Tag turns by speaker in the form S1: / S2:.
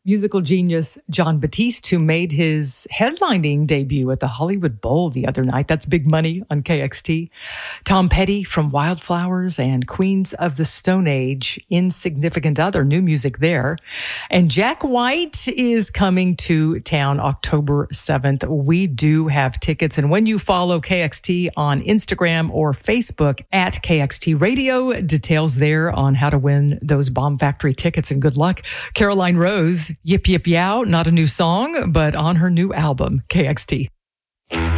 S1: musical genius Jon Batiste, who made his headlining debut at the Hollywood Bowl the other night. That's Big Money on KXT. Tom Petty from Wildflowers and Queens of the Stone Age, Insignificant Other, new music there. And Jack White is coming to town October 7th. We do have tickets. And when you follow KXT on Instagram or Facebook at KXT Radio, details there on how to win those Bomb Factory tickets, and good luck. Caroline Rose, Yip Yip Yow, not a new song, but on her new album, KXT.